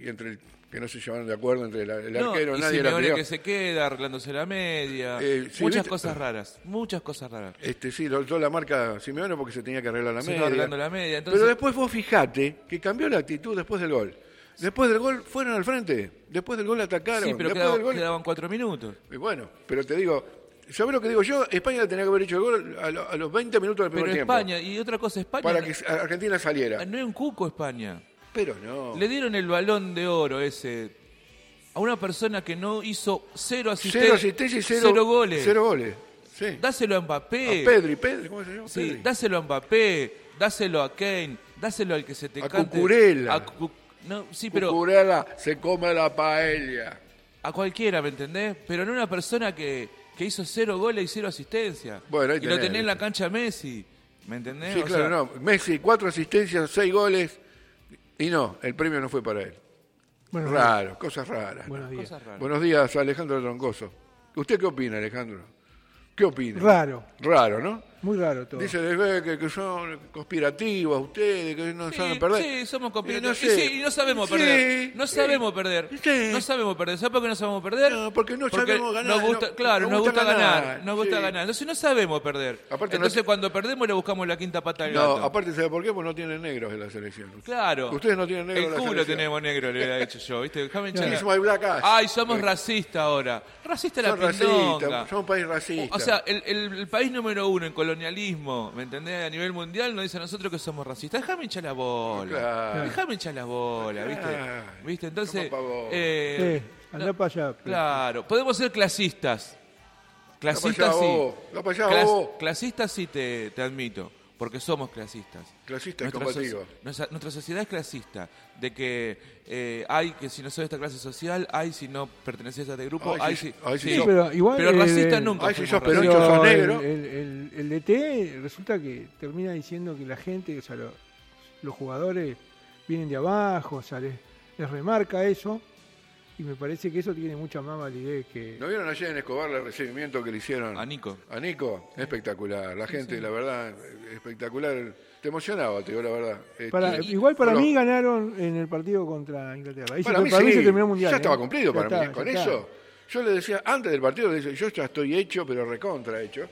y entre el que no se llevaron de acuerdo entre el arquero, y nadie la Simeone peleó. que se queda arreglándose la media, sí, muchas ¿viste? cosas raras. Sí, lo usó la marca Simeone porque se tenía que arreglar la Se media. iba arreglando la media. Entonces, Pero después vos fijate que cambió la actitud después del gol. Después del gol fueron al frente. Después del gol atacaron. sí, pero después del gol... quedaban 4 minutos. Y bueno, pero te digo, ¿sabés lo que digo yo? España tenía que haber hecho el gol a los 20 minutos del primer Pero tiempo. España, y otra cosa, España... Para que Argentina saliera. No es un cuco España. Pero no. Le dieron el balón de oro ese a una persona que no hizo 0 asistencias. 0 asistencias y 0 goles. 0 goles. Sí. Dáselo a Mbappé. A Pedri, ¿cómo se llama? Sí, Pedri. dáselo a Mbappé, dáselo a Kane, dáselo al que se te A cante. Cucurella. No, sí, pero Cucurella se come la paella. a cualquiera, ¿me entendés? Pero no una persona que hizo 0 goles y 0 asistencias. Bueno, ahí y lo tenés, tenés en la ¿viste? cancha Messi, ¿me entendés? Sí, O claro, sea, no. Messi, 4 asistencias, 6 goles. Y no, el premio no fue para él. Bueno, Raro, cosas raras. Buenos días. cosas raras. Buenos días, Alejandro Troncoso. ¿Usted qué opina, Alejandro? ¿Qué opina? Raro, ¿no? Muy raro todo. Dice que son conspirativos ustedes, que no saben perder. Sí, somos competitivos. Y no sé. Y no sabemos Sí, perder. No sí. sabemos perder. Sí. No sabemos perder. ¿Sabes por qué no sabemos perder? No, porque no sabemos ganar. Nos gusta, No, claro, nos gusta ganar. Nos gusta sí. ganar. Entonces no sabemos perder. Aparte Entonces no- cuando perdemos le buscamos la quinta pata al No, gato. aparte, ¿sabe por qué? Porque no tienen negros en la selección. Claro. Ustedes no tienen negros El en la culo selección. tenemos negro, le hubiera dicho yo. ¿Viste? Déjame hinchar la- Mismo hay black ass. Ay, somos racistas ahora. Racista la Son pindonga. racistas, son un país racista. O sea, el país número 1 en colonialismo, ¿me entendés? A nivel mundial nos dice a nosotros que somos racistas. Déjame hinchar la bola. Claro. Déjame hinchar la bola, ¿viste? Claro. ¿Viste? Entonces, Como pavón. Andá para allá. claro, podemos ser clasistas. Clasistas allá sí. vos, da para allá vos. Clasistas sí te admito, porque somos clasistas. Clasistas Nuestra combativos. nuestra sociedad es clasista, de que hay que si no sos de esta clase social, hay si no perteneces a este grupo, Ay, hay sí, si... ay, sí, sí. sos- pero igual, racista nunca. ay, si fuimos sos racistas. peroncho, sos Pero negro. el DT resulta que termina diciendo que la gente, o sea, los jugadores vienen de abajo, o sea, les remarca eso, y me parece que eso tiene mucha más validez que... ¿No vieron ayer en Escobar el recibimiento que le hicieron A Nico. A Nico, espectacular. La gente, la verdad, espectacular. Te emocionaba, te digo la verdad. igual para con mí los- ganaron en el partido contra Inglaterra. Ahí Para mí, para mí sí, se terminó el mundial. ya estaba ¿eh? cumplido Ya para está, mí. Con ya está. eso, yo le decía, antes del partido, le decía, yo ya estoy hecho, pero recontra hecho.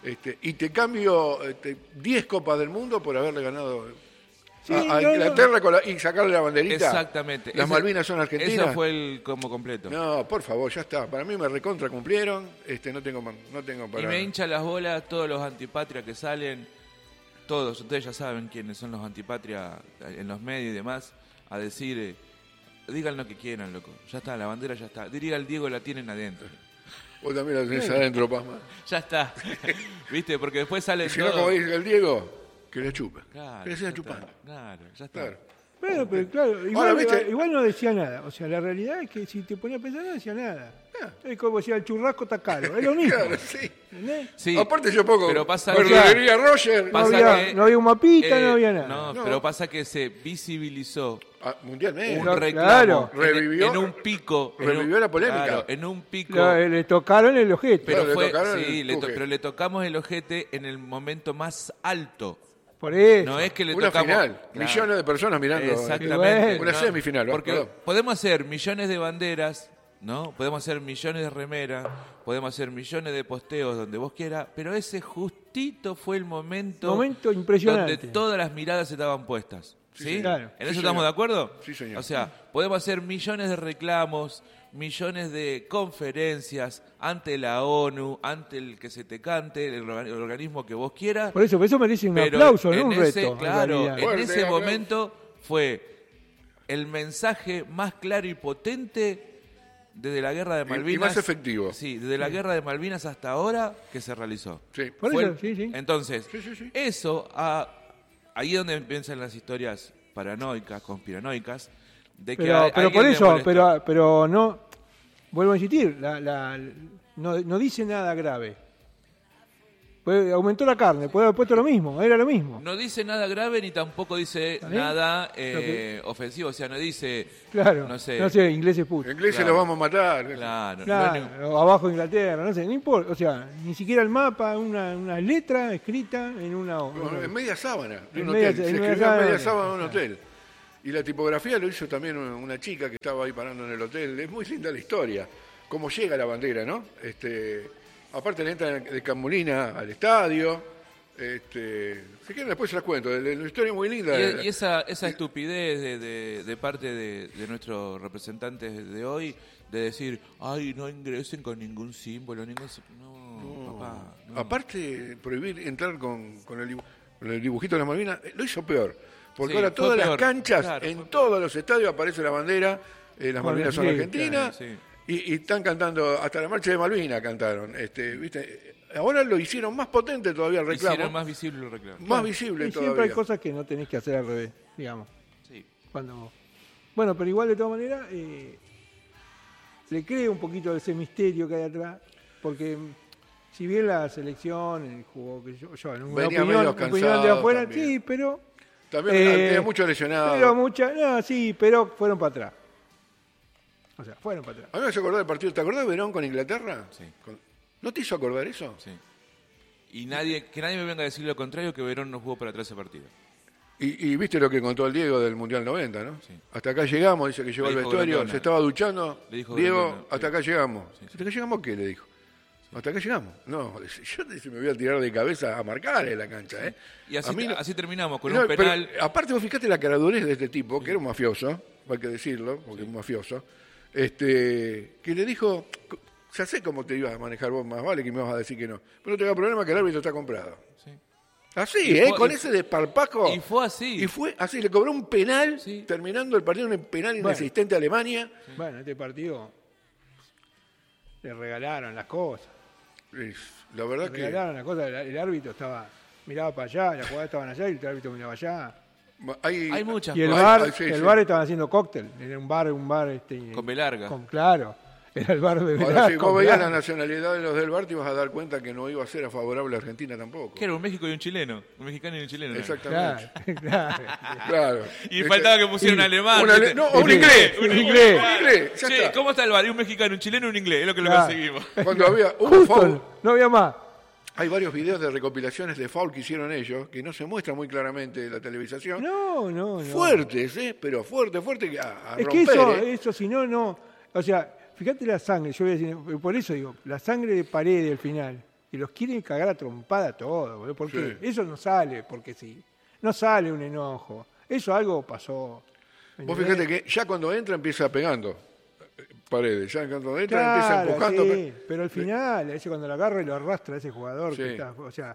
Y te cambio 10 copas del mundo por haberle ganado Sí, a no, Inglaterra y sacarle la banderita. Exactamente. Las Ese- Malvinas son argentinas. Eso fue el combo completo. No, por favor, ya está. Para mí me recontra cumplieron. No tengo para... Y me hincha las bolas todos los antipatrias que salen, todos, ustedes ya saben quiénes son los antipatrias en los medios y demás, a decir, digan lo que quieran, loco. Ya está, la bandera ya está. Diría el Diego, la tienen adentro. Vos también la tenés adentro, Pasma. Ya está. ¿Viste? Porque después salen Y si no, todos. como dice el Diego, que le chupa. Claro, que le ya siga está. chupando. Claro, ya está. Claro. Pero claro, Ahora, igual, ¿viste? igual no decía nada. O sea, la realidad es que si te ponías a pensar no decía nada. Es como si el churrasco está caro. Es lo mismo. Claro, sí. ¿Entendés? Sí, Aparte yo pongo pero pasa verdulería Roger. No Pasa había, que, no había un mapita, no había nada. No, No. pero pasa que se visibilizó Mundialmente. un Claro. reclamo Revivió- en un pico. revivió la polémica. Claro, en un pico. Le tocaron el ojete. Pero Claro, le fue, tocaron sí, el cuje. pero le tocamos el ojete en el momento más alto. Por eso. No es que le Una tocamos. final. Claro. Millones de personas mirando. Exactamente. Una semifinal, ¿no? Porque Perdón. podemos hacer millones de banderas, ¿no? Podemos hacer millones de remeras, podemos hacer millones de posteos donde vos quieras, pero ese justito fue el momento Impresionante. donde todas las miradas estaban puestas. ¿Sí? señor. Claro. ¿En Sí, eso señor. estamos de acuerdo? Sí, señor. O sea, podemos hacer millones de reclamos, millones de conferencias ante la ONU, ante el que se te cante, el organismo que vos quieras. Por eso merece un Pero aplauso, no en un ese, reto. en claro, realidad. en Fuerte ese aplauso. momento fue el mensaje más claro y potente desde la guerra de Malvinas. Y más efectivo. Sí, desde la guerra de Malvinas hasta ahora que se realizó. Sí. Por Fue eso, el- sí. Entonces, Sí. eso, ahí es donde empiezan las historias paranoicas, conspiranoicas, de que Pero por alguien le eso, molestó. pero no, vuelvo a insistir, no dice nada grave. Aumentó la carne, puede haber puesto lo mismo, era lo mismo. No dice nada grave ni tampoco dice ¿Está bien? nada que- ofensivo, o sea, no dice, Claro, no sé, ingleses putos. En inglés Claro. se los vamos a matar. claro, Claro, no es ni- o abajo Inglaterra, no sé, no importa, o sea, ni siquiera el mapa, una letra escrita en una En media sábana de un En hotel. media- Se en media escribió en media sábana. sábana de un hotel. Y la tipografía lo hizo también una chica que estaba ahí parando en el hotel. Es muy linda la historia, cómo llega la bandera, ¿no? Aparte le entra de Camolina al estadio. Si quieren después se las cuento. Una historia muy linda. Y esa estupidez de parte de nuestros representantes de hoy, de decir, ay, no ingresen con ningún símbolo, No, papá. No. Aparte, prohibir entrar con el dibujito de las Malvinas, lo hizo peor. Porque Sí, ahora todas fue las peor. canchas, Claro, en fue peor. todos los estadios aparece la bandera, las Con Malvinas son sí, argentinas, claro, sí. y están cantando, hasta la marcha de Malvinas cantaron. ¿Viste? Ahora lo hicieron más potente todavía el reclamo. Hicieron más visible el reclamo. Más visible Y todavía. siempre hay cosas que no tenés que hacer al revés, digamos. Sí. Bueno, pero igual de todas maneras le creo un poquito de ese misterio que hay atrás, porque si bien la selección jugó, que yo en una Venía opinión, medio opinión de cansado afuera, también. sí, pero También tenía muchos lesionados. pero fueron para atrás. O sea, fueron para atrás. A mí me hace acordar el partido. ¿Te acordás de Verón con Inglaterra? Sí. ¿No te hizo acordar eso? Sí. Y que nadie me venga a decir lo contrario, que Verón no jugó para atrás ese partido. Y viste lo que contó el Diego del Mundial 90, ¿no? Sí. Hasta acá llegamos, dice que llegó Le al dijo vestuario, Grondona. se estaba duchando. Le dijo Diego, Grondona, hasta sí. acá llegamos. Sí, sí. ¿Hasta acá llegamos qué? Le dijo. Hasta acá llegamos. No, yo me voy a tirar de cabeza a marcar en la cancha, ¿eh? Y así, A mí no- así terminamos con No, un pero, penal. aparte vos fijate la caradurez de este tipo, que era un mafioso, hay que decirlo, porque es un mafioso, que le dijo, ya sé cómo te ibas a manejar vos, más vale que me vas a decir que no. Pero no te haga problema que el árbitro está comprado. Sí. Así, Y fue- con y- ese desparpajo. Y fue así. Y fue así, le cobró un penal, Sí. terminando el partido, un penal inexistente a Alemania. Bueno, este partido le regalaron las cosas. La verdad Le que regalaron las cosas. El árbitro miraba para allá, las jugadas estaban allá y el árbitro miraba allá. Hay muchas Y el cosas. bar, sí, el sí. bar estaban haciendo cóctel. Era un bar Con Belarga. claro. Era el bar de Ahora, Velasco, si vos veías la claro. nacionalidad de los del Bar, te ibas a dar cuenta que no iba a ser a favorable a Argentina tampoco. Que era un México y un chileno. Un mexicano y un chileno. ¿no? Exactamente. Claro. Claro. Y faltaba que pusieran y- alemán. un ale- ¿viste? no, un inglés. Un inglés. Un inglés, ya Che, está. ¿cómo está el bar? Y un mexicano, un chileno y un inglés. Es lo que lo Claro. conseguimos. Cuando había un Justo, foul, no había más. hay varios videos de recopilaciones de foul que hicieron ellos, que no se muestra muy claramente en la televisación. No. Fuertes, pero fuerte, que a Es romper. que eso, si no, no. O sea, fíjate la sangre, yo voy a decir, por eso digo, la sangre de Paredes al final, que los quieren cagar a trompada todo, boludo, porque Sí. eso no sale, porque sí. No sale un enojo. Eso algo pasó. ¿Me Vos entendés? fíjate que ya cuando entra empieza pegando Paredes, ya cuando entra empieza Claro, empujando. sí, pero al final, ese cuando lo agarra y lo arrastra a ese jugador, Sí. que está, o sea,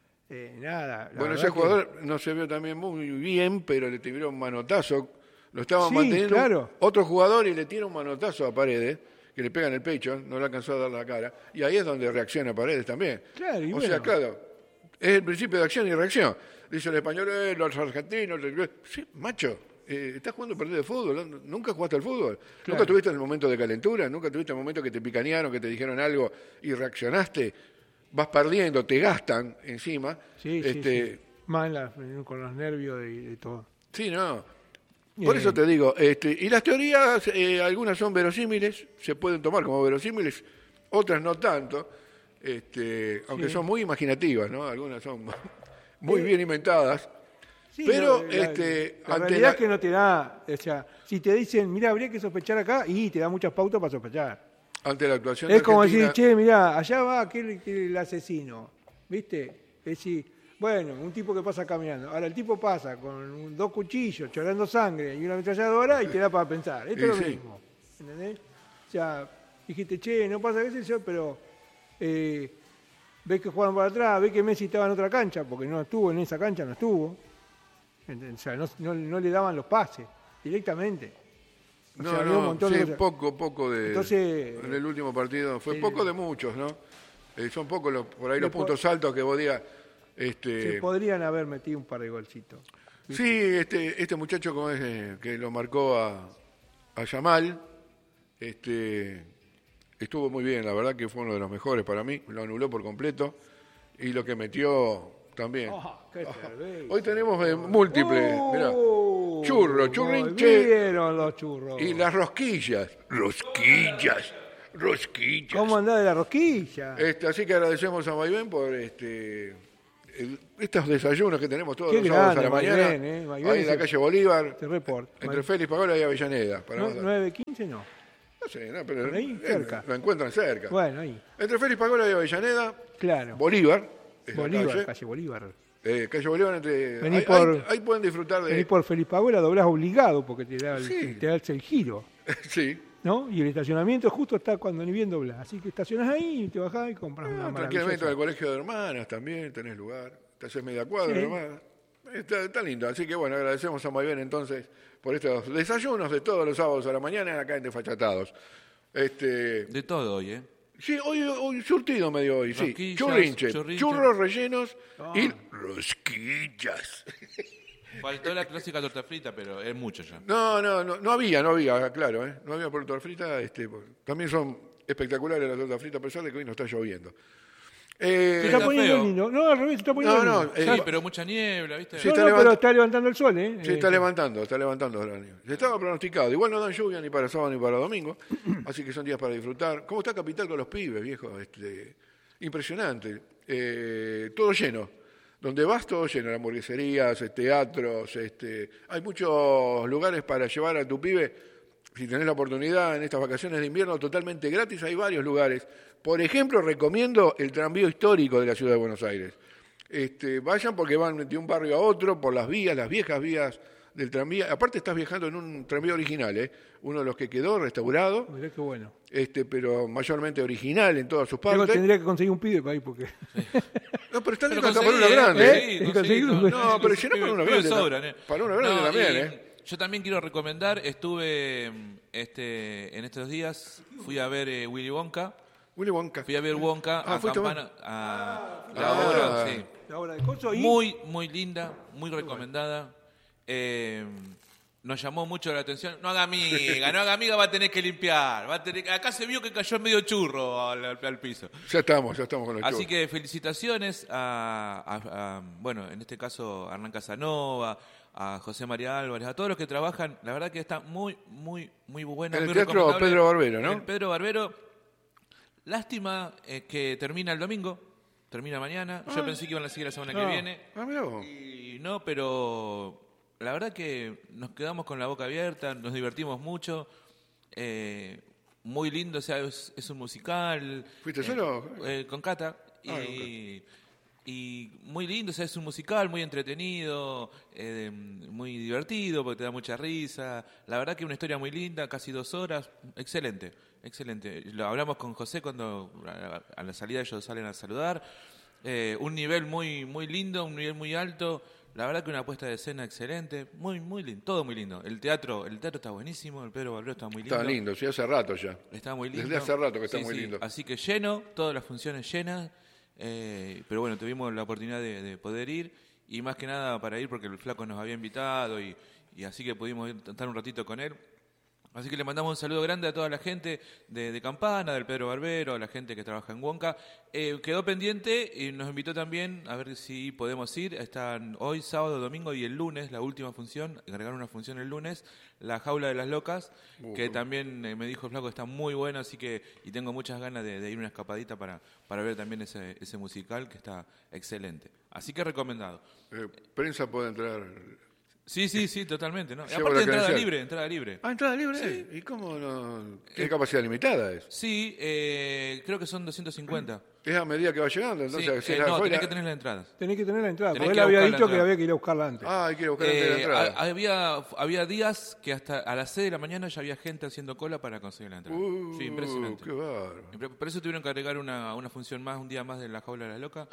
nada. la Bueno, verdad ese que- jugador no se vio también muy bien, pero le tiró un manotazo. Lo estaban Sí, manteniendo claro. otro jugador y le tira un manotazo a Paredes, que le pega en el pecho, no le alcanzó a dar la cara. Y ahí es donde reacciona Paredes también. Claro, y o bueno. sea, claro, es el principio de acción y reacción. Dice el español, los argentinos. Sí, macho, estás jugando un partido de fútbol, nunca jugaste al fútbol. Claro. Nunca tuviste el momento de calentura, nunca tuviste el momento que te picanearon, que te dijeron algo y reaccionaste. Vas perdiendo, te gastan encima. Sí, sí. Más con los nervios de todo. Sí, no. Por Eh. eso te digo, y las teorías, algunas son verosímiles, se pueden tomar como verosímiles, otras no tanto, aunque Sí. son muy imaginativas, ¿no? Algunas son muy bien inventadas, Sí, pero la ante realidad la- es que no te da, o sea, si te dicen, mira, habría que sospechar acá, y te da muchas pautas para sospechar. ante la actuación Es de como Argentina, decir, che, mirá, allá va el asesino, ¿viste? Es decir, bueno, un tipo que pasa caminando. Ahora el tipo pasa con dos cuchillos, chorando sangre y una ametralladora y te da para pensar. Esto Y es lo sí. mismo, ¿entendés? O sea, dijiste, che, no pasa qué sé yo, pero ves que jugaron para atrás, ves que Messi estaba en otra cancha, porque no estuvo en esa cancha, no estuvo. O sea, no le daban los pases directamente. O sea, había un montón de cosas. poco de Entonces, en el último partido, fue sí. poco de muchos, ¿no? Son pocos por ahí los po- puntos altos que vos digas, se podrían haber metido un par de golcitos. Sí, este muchacho como es, que lo marcó a Yamal, estuvo muy bien, la verdad que fue uno de los mejores para mí, lo anuló por completo y lo que metió también. Qué cerveza. Hoy tenemos múltiples, mirá, churro, Muy churrinche vieron los churros. y las rosquillas. Rosquillas. ¿Cómo andás de la rosquilla? Así que agradecemos a Maybén por estos desayunos que tenemos todos Qué los sábados a grande, la mañana, Maybén, ahí en la calle Bolívar, Te report. entre Félix Pagola y Avellaneda. Para más- 9:15 no. no sé, no, pero Por ahí, cerca. lo encuentran cerca. Bueno, ahí. Entre Félix Pagola y Avellaneda, Claro. Bolívar, es la Bolívar, calle Bolívar. calle Bolívar, Vení ahí, por- ahí pueden disfrutar de... Venís por Felipe Pagola, doblás obligado porque te da Sí. el giro. Sí, ¿No? Y el estacionamiento justo está cuando ni bien doblás. Así que estacionás ahí, te bajás y compras una tranquilamente maravillosa. al colegio de hermanas también tenés lugar. Te haces media cuadra, Sí. hermana. Está lindo. Así que bueno, agradecemos a Maybén entonces por estos desayunos de todos los sábados a la mañana acá en Desfachatados. De todo hoy, ¿eh? Sí, hoy surtido me dio hoy, sí. Rosquillas, Churrinche, churrinche. churros rellenos y rosquillas. Faltó la clásica torta frita, pero es mucho ya. No había, claro, ¿eh? No había por torta frita, también son espectaculares las tortas fritas, a pesar de que hoy no está lloviendo. Se está Está poniendo feo. lindo. No, al revés, se está poniendo No, lindo. Sí, pero mucha niebla, ¿viste? Sí, No, está pero está levantando el sol, ¿eh? Se está levantando el año. Se estaba pronosticado. Igual no dan lluvia ni para sábado ni para domingo, así que son días para disfrutar. ¿Cómo está Capital con los pibes, viejo? Impresionante. Todo lleno. Donde vas, todo lleno. Hamburgueserías, teatros. Hay muchos lugares para llevar a tu pibe. Si tenés la oportunidad en estas vacaciones de invierno totalmente gratis, hay varios lugares. Por ejemplo, recomiendo el tranvío histórico de la ciudad de Buenos Aires. Vayan porque van de un barrio a otro por las viejas vías del tranvía. Aparte estás viajando en un tranvía original, uno de los que quedó restaurado, Mirá qué bueno. pero mayormente original en todas sus partes. Tendría que conseguir un pibe para ir porque... No, pero está Pero lindo hasta para conseguí, una grande. sí, ¿Eh? conseguí, Conseguí- No, pero si no para una pibes grande. sobran, Para una grande No, también, y Yo también quiero recomendar, estuve en estos días, fui a ver Willy Wonka. Willy Wonka. Fui a ver Wonka Ah, a fuiste a ver. Campana, a la Ah. obra, sí. La hora de coso y... Muy linda, muy recomendada. Nos llamó mucho la atención. No haga amiga, va a tener que limpiar. Acá se vio que cayó medio churro al piso. Ya estamos con los Así churros. que felicitaciones bueno, en este caso a Hernán Casanova, a José María Álvarez, a todos los que trabajan. La verdad que está muy bueno. En el muy Teatro recomendable. Pedro Barbero, ¿no? El Pedro Barbero. Lástima que termina el domingo, termina mañana. Yo pensé que iban a seguir la semana que viene. Mirá vos. Y no, pero la verdad que nos quedamos con la boca abierta, nos divertimos mucho. Muy lindo, o sea, es un musical. ¿Fuiste solo? Con Cata. Ah, Y muy lindo, o sea, es un musical muy entretenido, muy divertido porque te da mucha risa. La verdad que una historia muy linda, casi 2 horas. Excelente. Lo hablamos con José cuando a la salida ellos salen a saludar. Un nivel muy lindo, un nivel muy alto. La verdad que una puesta de escena excelente, muy lindo, todo muy lindo. El teatro está buenísimo, el Pedro Barbero está muy lindo. Está lindo, sí, hace rato ya. Está muy lindo. Desde hace rato que está Sí, muy sí. lindo. Así que lleno, todas las funciones llenas. Pero bueno, tuvimos la oportunidad de poder ir. Y más que nada para ir porque el flaco nos había invitado. Y así que pudimos estar un ratito con él. Así que le mandamos un saludo grande a toda la gente de Campana, del Pedro Barbero, a la gente que trabaja en Wonka. Quedó pendiente y nos invitó también a ver si podemos ir. Están hoy, sábado, domingo y el lunes, la última función, agregaron una función el lunes, La Jaula de las Locas, que también me dijo el flaco está muy bueno, así que y tengo muchas ganas de ir una escapadita para ver también ese musical que está excelente. Así que recomendado. Prensa puede entrar. Sí, totalmente, ¿no? Lleva Aparte la entrada credencial. libre. Ah, entrada libre. ¿Y cómo no? ¿Tiene capacidad limitada? Sí, creo que son 250. Es a medida que va llegando, entonces Sí, si era no, afuera- tenés que tener la entrada. Tenés que tener la entrada. Tenés Porque que él había buscar la dicho que entrada. había que ir a buscarla antes. Ah, hay que buscar antes de la entrada. Había días que hasta a las 6 de la mañana ya había gente haciendo cola para conseguir la entrada. Sí, impresionante. Qué bárbaro. Por eso tuvieron que agregar una función más, un día más de La Jaula de la Loca.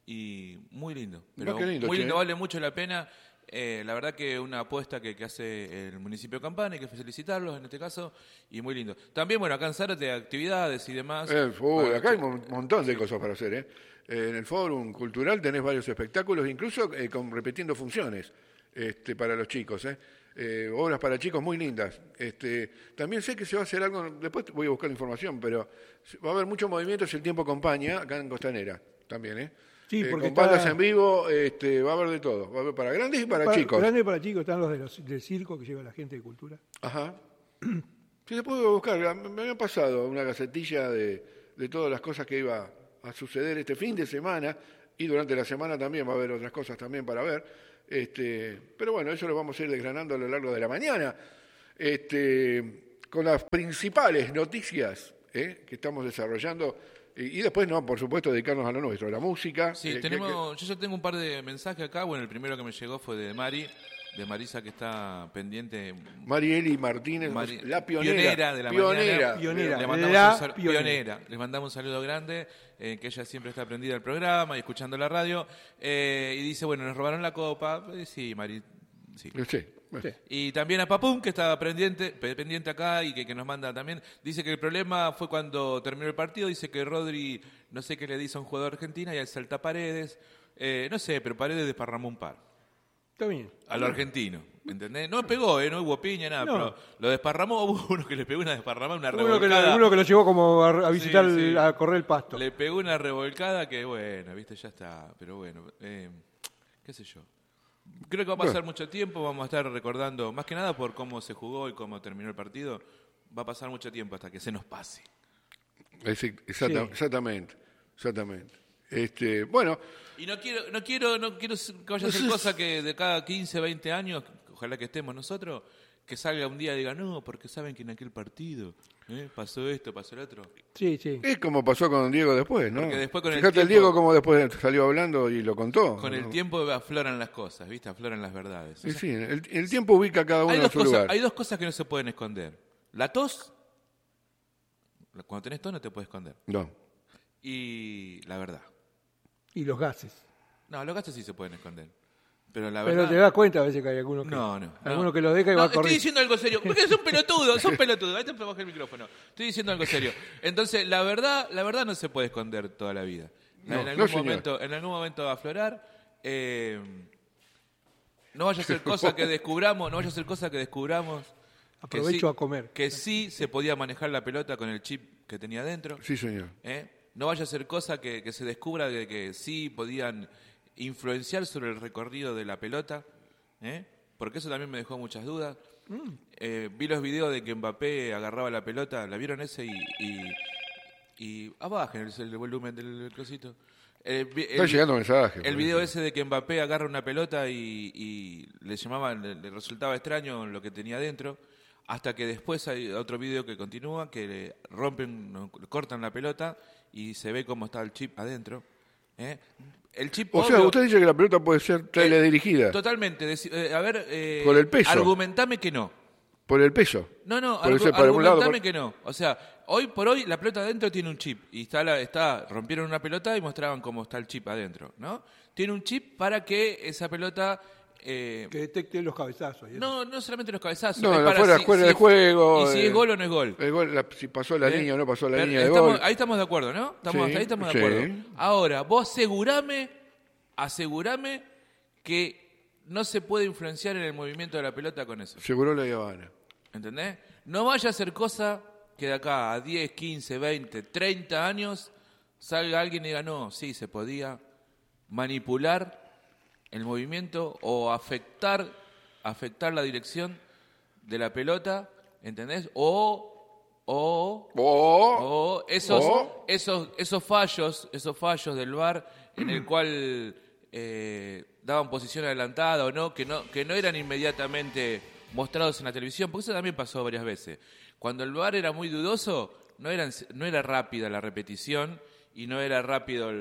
Y muy lindo. Pero qué lindo, muy che. lindo, vale mucho la pena. La verdad que una apuesta que hace el municipio de Campana, hay que felicitarlos en este caso, y muy lindo. También, bueno, acá en Zárate actividades y demás. Acá hay un montón de cosas para hacer. En el Fórum Cultural tenés varios espectáculos, incluso repitiendo funciones para los chicos. Obras para chicos muy lindas. También sé que se va a hacer algo, después voy a buscar la información, pero va a haber muchos movimientos si el tiempo acompaña acá en Costanera también. Sí, porque con bandas en vivo va a haber de todo. Va a haber para grandes y para chicos. Grandes y para chicos están los del circo que lleva la gente de cultura. Ajá. Sí, se puede buscar. Me había pasado una gacetilla de todas las cosas que iba a suceder este fin de semana y durante la semana también va a haber otras cosas también para ver. Pero bueno, eso lo vamos a ir desgranando a lo largo de la mañana, con las principales noticias que estamos desarrollando. Y después, no, por supuesto, dedicarnos a lo nuestro, a la música. Sí, yo ya tengo un par de mensajes acá. Bueno, el primero que me llegó fue de Marisa, que está pendiente. Marieli Martínez, la pionera de la pionera. Mañana. Pionera. Les mandamos un saludo grande, que ella siempre está prendida al programa y escuchando la radio. Y dice, bueno, nos robaron la copa. Sí, Mari, sí. Sí. Y también a Papún, que está pendiente acá y que nos manda también. Dice que el problema fue cuando terminó el partido. Dice que Rodri, no sé qué le dice a un jugador argentino y al salta Paredes. No sé, pero Paredes desparramó un par. Está bien. A lo argentino, ¿entendés? No pegó, no hubo piña, nada, pero lo desparramó. Hubo uno que le pegó una desparramada, una revolcada. Uno que lo llevó como a visitar, sí. A correr el pasto. Le pegó una revolcada que, bueno, viste, ya está. Pero bueno, qué sé yo. Creo que va a pasar mucho tiempo, vamos a estar recordando, más que nada por cómo se jugó y cómo terminó el partido, va a pasar mucho tiempo hasta que se nos pase. Exactamente. Bueno. Y no quiero que vaya a ser cosa que de cada 15, 20 años, ojalá que estemos nosotros, que salga un día y diga, no, porque saben que en aquel partido pasó esto, pasó el otro. Sí. Es como pasó con Diego después, ¿no? Porque después Fíjate el Diego como después salió hablando y lo contó. Con el tiempo afloran las cosas, ¿viste? Afloran las verdades. O sea, sí, el tiempo ubica a cada uno en su lugar. Hay dos cosas que no se pueden esconder. La tos, cuando tenés tos no te puedes esconder. No. Y la verdad. Y los gases. No, los gases sí se pueden esconder. Pero la verdad... Pero te das cuenta a veces que hay algunos que... Algunos que lo deja y va a correr. Estoy diciendo algo serio. Porque son pelotudos. Ahí te bajé el micrófono. Estoy diciendo algo serio. Entonces, la verdad no se puede esconder toda la vida. En algún momento va a aflorar. No vaya a ser cosa que descubramos. Aprovecho a comer. Que sí se podía manejar la pelota con el chip que tenía dentro. Sí, señor. No vaya a ser cosa que se descubra de que sí podían influenciar sobre el recorrido de la pelota, porque eso también me dejó muchas dudas. Vi los videos de que Mbappé agarraba la pelota, ¿la vieron ese? Y abajen el volumen del cosito. Está llegando mensajes. El video ese de que Mbappé agarra una pelota y le resultaba extraño lo que tenía dentro, hasta que después hay otro video que continúa, que le cortan la pelota y se ve cómo está el chip adentro. El chip, o sea, usted dice que la pelota puede ser teledirigida. Totalmente. Por el peso. Argumentame que no. Por el peso. No, argumentame que no. O sea, hoy por hoy la pelota adentro tiene un chip. Y rompieron una pelota y mostraban cómo está el chip adentro, ¿no? Tiene un chip para que esa pelota... que detecte los cabezazos. No solamente los cabezazos. No, fuera de juego. Y si es gol o no es gol. Si pasó la línea o no pasó la línea de gol. Ahí estamos de acuerdo, ¿no? Ahí estamos de acuerdo. Ahora, vos asegurame que no se puede influenciar en el movimiento de la pelota con eso. Seguro la Habana. ¿Entendés? No vaya a ser cosa que de acá a 10, 15, 20, 30 años salga alguien y diga, no, sí, se podía manipular el movimiento o afectar la dirección de la pelota, ¿entendés? O esos fallos del VAR en el cual daban posición adelantada o no, que no eran inmediatamente mostrados en la televisión, porque eso también pasó varias veces. Cuando el VAR era muy dudoso, no era rápida la repetición y no era rápido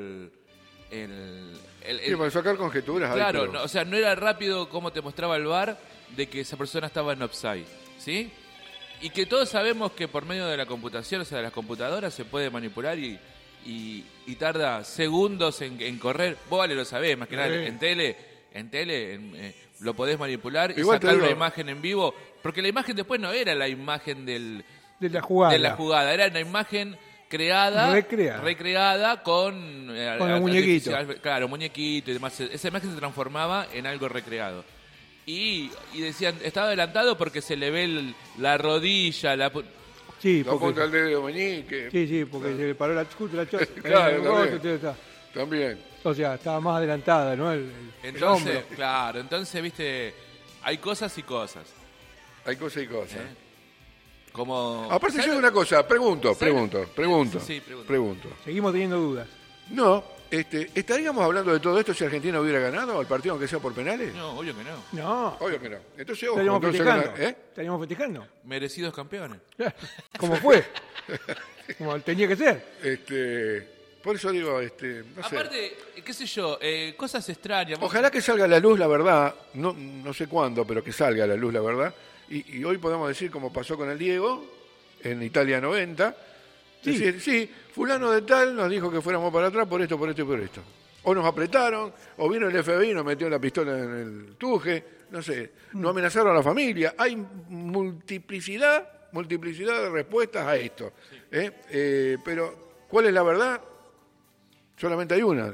para sacar conjeturas. Claro, no era rápido como te mostraba el VAR de que esa persona estaba en offside, ¿sí? Y que todos sabemos que por medio de la computación, o sea, de las computadoras, se puede manipular y tarda segundos en correr. Vos lo sabés, más que nada, en tele lo podés manipular y sacar una imagen en vivo, porque la imagen después no era la imagen de la jugada, era una imagen recreada con los muñequitos. Claro, muñequito y demás. Esa imagen se transformaba en algo recreado. Y decían, estaba adelantado porque se le ve la rodilla, Sí, la punta del dedo meñique. Sí, porque se le paró la chota. Claro, también. O sea, estaba más adelantada, ¿no? Entonces, claro, viste, hay cosas y cosas. Hay cosas y cosas. Como... Aparte yo de una cosa, pregunto. Sí, Pregunto. Seguimos teniendo dudas. No, ¿Estaríamos hablando de todo esto si Argentina hubiera ganado el partido, aunque sea por penales? No, obvio que no. No, Obvio que no. Entonces, ojo, estaríamos entonces, festejando. ¿eh? Estaríamos festejando. Merecidos campeones. Como fue. Como tenía que ser. Por eso digo, no sé. Aparte, qué sé yo, cosas extrañas. Ojalá que salga a la luz la verdad, no sé cuándo, pero que salga a la luz la verdad. Y hoy podemos decir, como pasó con el Diego, en Italia 90, Sí. decir, sí, fulano de tal nos dijo que fuéramos para atrás por esto, por esto y por esto. O nos apretaron, o vino el FBI y nos metió la pistola en el tuje, no sé, nos amenazaron a la familia. Hay multiplicidad de respuestas a esto. Pero, ¿cuál es la verdad? Solamente hay una.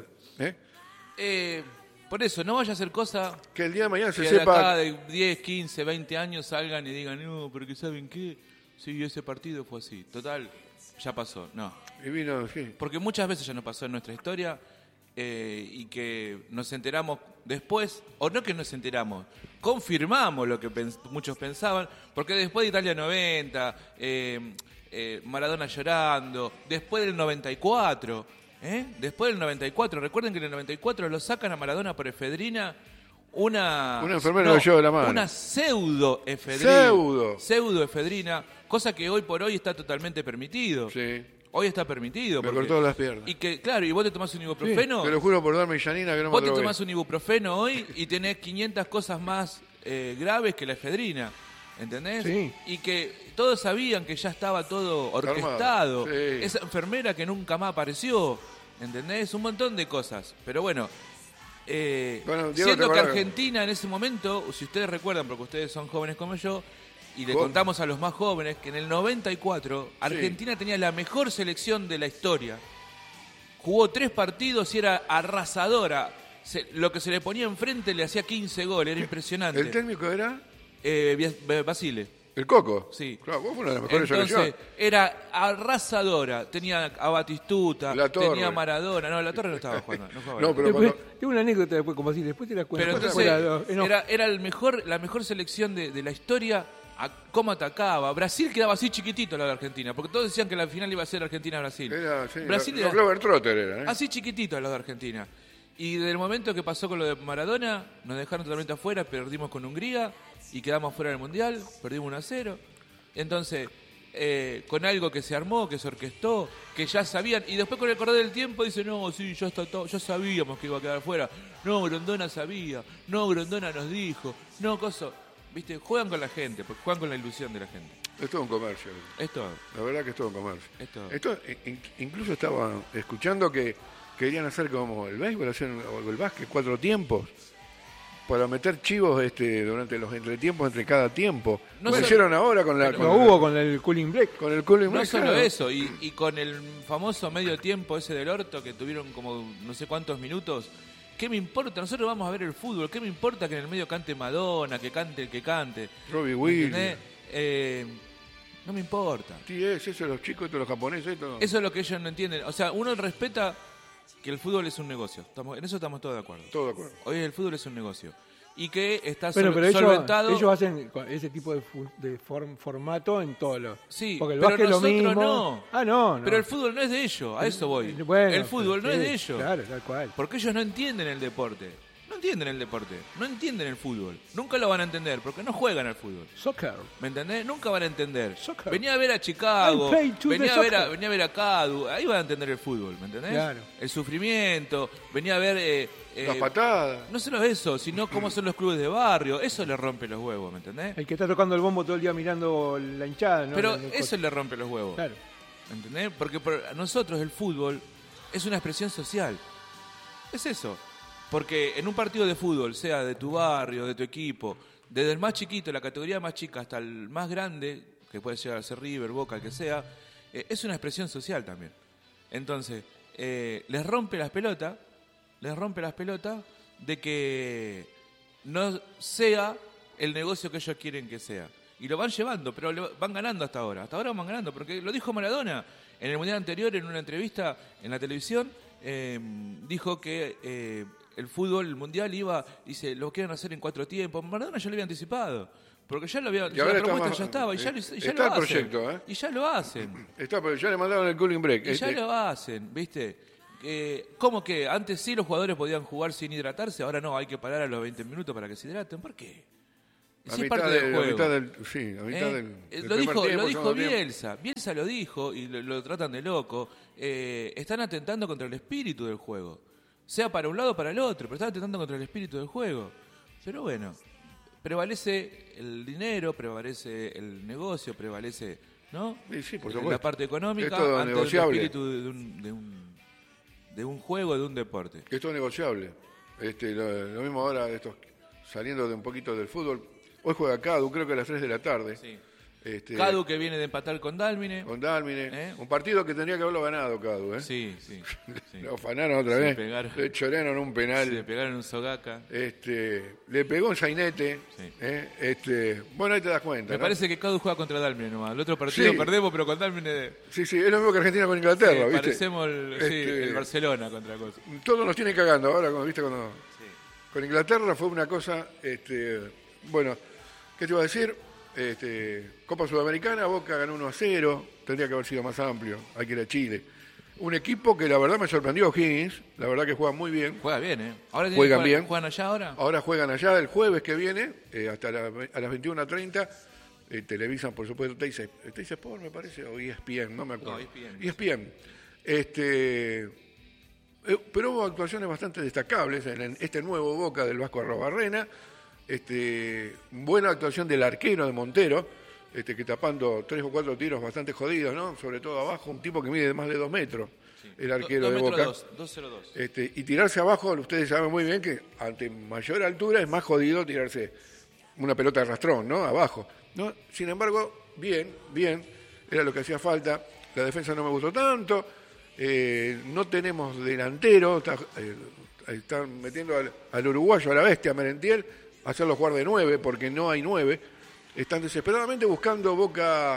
Por eso, no vaya a hacer cosa Que el día de mañana se que de acá sepa. de 10, 15, 20 años salgan y digan, no, porque ¿saben qué? Sí, ese partido fue así. Total, ya pasó. No. Y vino, sí. Porque muchas veces ya nos pasó en nuestra historia y que nos enteramos después, o no que nos enteramos, confirmamos lo que muchos pensaban, porque después de Italia 90, Maradona llorando, después del 94, después del 94, recuerden que en el 94 lo sacan a Maradona por efedrina, una enfermera lo lleva de la mano. una pseudoefedrina, Pseudo. pseudoefedrina, cosa que hoy por hoy está totalmente permitido. Sí. Hoy está permitido. Me porque- cortó las piernas. Y que, claro, y vos te tomás un ibuprofeno, Te lo juro por darme llanina que no me vos te drogué. tomás un ibuprofeno hoy y tenés 500 cosas más graves que la efedrina. ¿Entendés? Sí. Y que todos sabían que ya estaba todo orquestado. Sí. Esa enfermera que nunca más apareció. ¿Entendés? Un montón de cosas. Pero bueno, Bueno, Diego, ¿te siendo que acordás? Argentina en ese momento, si ustedes recuerdan, porque ustedes son jóvenes como yo, y le Jo- contamos a los más jóvenes que en el 94 Argentina tenía la mejor selección de la historia. Jugó 3 partidos y era arrasadora. Lo que se le ponía enfrente le hacía 15 goles, era impresionante. ¿El técnico era? Basile. ¿El Coco? Sí. Claro, vos fue una de las mejores Entonces, selecciones. era arrasadora. Tenía a Batistuta, La Torre. tenía a Maradona. No, la Torre no estaba jugando. No jugaba No, la pero Torre. Después, tengo una anécdota después, como así, después te la cuento. Pero Después entonces, fuera, no. era la mejor selección de la historia. Cómo atacaba. Brasil quedaba así chiquitito la de Argentina, porque todos decían que la final iba a ser Argentina-Brasil. Era, sí, Brasil los era Glover Trotter eran, ¿eh? así chiquitito los de Argentina. Y del momento que pasó con lo de Maradona, nos dejaron totalmente afuera, perdimos con Hungría y quedamos fuera del Mundial, perdimos 1-0. Entonces, con algo que se armó, que se orquestó, que ya sabían, y después con el correr del tiempo dicen, no, sí, ya está todo, ya sabíamos que iba a quedar fuera. No, Grondona sabía, no, Grondona nos dijo, no, coso. Viste, juegan con la gente, porque juegan con la ilusión de la gente. Es todo un comercio. Esto, La verdad que es todo un comercio. Esto- Incluso estaba escuchando que querían hacer como el béisbol, o el básquet, 4 tiempos, para meter chivos durante los entretiempos, entre cada tiempo. No Lo solo- hicieron ahora con Lo hubo con el cooling break. con el cooling no break, solo claro. eso, y con el famoso medio tiempo ese del orto que tuvieron como no sé cuántos minutos. ¿Qué me importa? Nosotros vamos a ver el fútbol. ¿Qué me importa que en el medio cante Madonna, que cante el que cante? Robbie Williams. ¿Entendés? No me importa. Sí, es eso, los chicos, los japoneses, esto. Eso es lo que ellos no entienden. O sea, uno respeta que el fútbol es un negocio. En eso estamos todos de acuerdo. Todo de acuerdo. Hoy el fútbol es un negocio. Y que está Pero solventado. ellos hacen ese tipo de formato en todos los. Sí, porque el pero básquet es lo nosotros mismo. no. Ah, no, no. Pero el fútbol no es de ellos, a eso voy. Bueno, el fútbol no sí, es de ellos. Claro, tal cual. Porque ellos no entienden el deporte. No entienden el deporte. No entienden el fútbol. Nunca lo van a entender porque no juegan al fútbol. Soccer. ¿Me entendés? Nunca van a entender. Soccer. Venía a ver a Chicago, I play to venía the a, ver a, soccer. venía a ver a Cadu, ahí van a entender el fútbol, ¿me entendés? Claro. El sufrimiento, venía a ver... Las patadas. no solo eso, sino cómo son los clubes de barrio, eso le rompe los huevos, ¿me entendés? El que está tocando el bombo todo el día mirando la hinchada, ¿no? Pero La- la eso cosa. le rompe los huevos, Claro. ¿entendés? Porque para nosotros el fútbol es una expresión social, es eso. Porque en un partido de fútbol, sea de tu barrio, de tu equipo, desde el más chiquito, la categoría más chica, hasta el más grande, que puede llegar a ser River, Boca, el que sea, es una expresión social también. Entonces, les rompe las pelotas de que no sea el negocio que ellos quieren que sea. Y lo van llevando, pero van ganando hasta ahora. Hasta ahora van ganando, porque lo dijo Maradona en el Mundial anterior, en una entrevista en la televisión, dijo que el fútbol, el Mundial dice, lo quieren hacer en 4 tiempos. Maradona ya lo había anticipado, porque ya lo había, Y ahora la está propuesta más- ya estaba, y ya, está lo el hacen. proyecto, ¿eh? Y ya lo hacen. Está, pero ya le mandaron el cooling break. Y ya lo hacen, ¿viste? ¿Cómo que antes sí los jugadores podían jugar sin hidratarse? Ahora no, hay que parar a los 20 minutos para que se hidraten. ¿Por qué? Si es parte del juego. A mitad del Lo dijo segundo tiempo. Bielsa. Bielsa lo dijo y lo tratan de loco. Están atentando contra el espíritu del juego. Sea para un lado o para el otro, pero están atentando contra el espíritu del juego. Pero bueno, prevalece el dinero, prevalece el negocio, prevalece, ¿no? Sí, por la supuesto. parte económica Es todo ante negociable. el espíritu de un juego, de un deporte. Es todo negociable. Lo mismo ahora, saliendo de un poquito del fútbol. Hoy juega Cadu, creo que a las 3 de la tarde. Sí. Cadu que viene de empatar con Dálmine. con Dálmine. Un partido que tendría que haberlo ganado Cadu, ¿eh? Sí. Lo afanaron otra Se vez. pegaron. Le chorearon un penal. Le pegaron un sogaca. Le pegó un sainete. Sí. Bueno, ahí te das cuenta. Me ¿no? parece que Cadu juega contra Dálmine nomás. El otro partido Sí. perdemos, pero con Dálmine Sí, es lo mismo que Argentina con Inglaterra, ¿viste? parecemos el Barcelona contra cosa. Todos nos tienen cagando ahora, ¿viste? Con Inglaterra fue una cosa, bueno, ¿qué te iba a decir? Copa Sudamericana, Boca ganó 1-0, tendría que haber sido más amplio, hay que ir a Chile. Un equipo que la verdad me sorprendió, Higgins, la verdad que juega muy bien. Juega bien, ¿eh? Ahora Juegan bien. ¿Juegan allá ahora? Ahora juegan allá el jueves que viene, hasta a las 21:30, televisan por supuesto Teis Sport me parece, o ESPN, no me acuerdo. No, ESPN. Pero hubo actuaciones bastante destacables en este nuevo Boca del Vasco Arrobarrena. Buena actuación del arquero de Montero, que tapando 3 o 4 tiros bastante jodidos, ¿no? Sobre todo abajo, un tipo que mide más de 2 metros, el arquero de Boca. 2.02. Y tirarse abajo, ustedes saben muy bien que ante mayor altura es más jodido tirarse una pelota de rastrón, ¿no? Abajo, ¿no? Sin embargo, bien, era lo que hacía falta. La defensa no me gustó tanto. No tenemos delantero. Están metiendo al uruguayo, a la bestia, a Merentiel, a hacerlo jugar de 9, porque no hay 9. Están desesperadamente buscando Boca.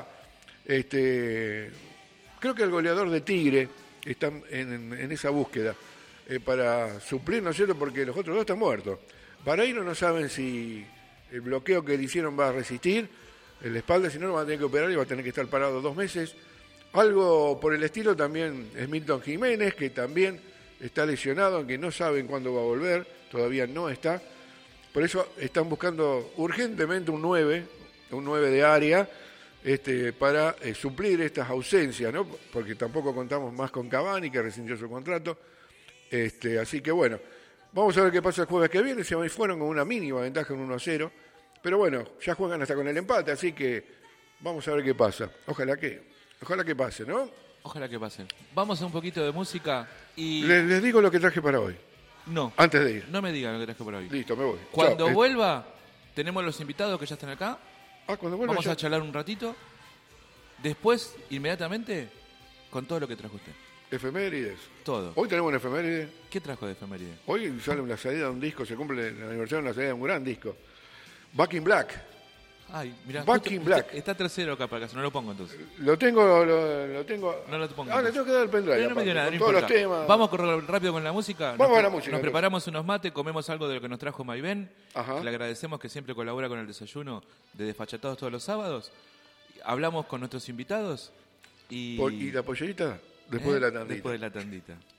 Creo que el goleador de Tigre está en esa búsqueda para suplir, ¿no es cierto? Porque los otros dos están muertos. Paraíno no saben si el bloqueo que le hicieron va a resistir en la espalda, si no lo van a tener que operar y va a tener que estar parado 2 meses. Algo por el estilo también es Milton Jiménez, que también está lesionado, aunque no saben cuándo va a volver, todavía no está. Por eso están buscando urgentemente un 9 de área, para suplir estas ausencias, ¿no? Porque tampoco contamos más con Cavani, que rescindió su contrato. Así que bueno, vamos a ver qué pasa el jueves que viene. Se fueron con una mínima ventaja, un 1-0. Pero bueno, ya juegan hasta con el empate, así que vamos a ver qué pasa. Ojalá que pase, ¿no? Ojalá que pase. Vamos a un poquito de música y... Les digo lo que traje para hoy, No, antes de ir. no me digan lo que traje por hoy. Listo, me voy. Cuando Chao. vuelva, tenemos los invitados que ya están acá. Cuando vuelva Vamos ya- a charlar un ratito. Después, inmediatamente, con todo lo que trajo usted. Efemérides. Todo. Hoy tenemos una efeméride. ¿Qué trajo de efeméride? Hoy sale la salida de un disco, se cumple el aniversario de la salida de un gran disco. Back in Black. Ay, mirá, Back justo in Black. Está tercero acá para casa, no lo pongo entonces. Lo tengo. No lo pongo. Le tengo que dar el pendrive. No me dio aparte, nada, con no todos importa. los temas. Vamos a correr rápido con la música. Vamos a la música, Nos entonces. preparamos unos mates, comemos algo de lo que nos trajo Maibén. Ajá. Que le agradecemos que siempre colabora con el desayuno de Desfachatados todos los sábados. Hablamos con nuestros invitados y... ¿Y la pollerita? Después de la tandita. Después de la tandita.